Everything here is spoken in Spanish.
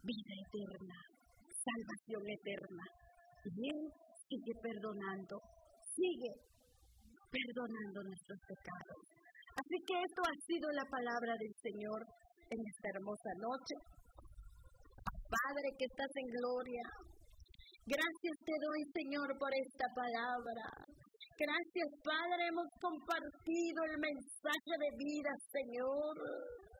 vida eterna, salvación eterna. Y Él sigue perdonando nuestros pecados. Así que esto ha sido la palabra del Señor en esta hermosa noche. Padre que estás en gloria, gracias te doy, Señor, por esta palabra. Gracias, Padre, hemos compartido el mensaje de vida, Señor.